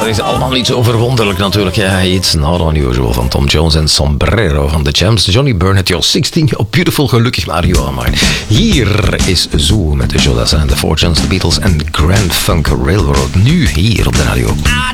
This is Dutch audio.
is allemaal niet zo verwonderlijk natuurlijk. Ja, It's Not Unusual van Tom Jones en Sombrero van The Champs. Johnny Burnett, You're 16, You're Beautiful, gelukkig maar, joh maar. Hier is Zoo met de Jodassin, The Fortunes, The Beatles en Grand Funk Railroad. Nu hier op de radio.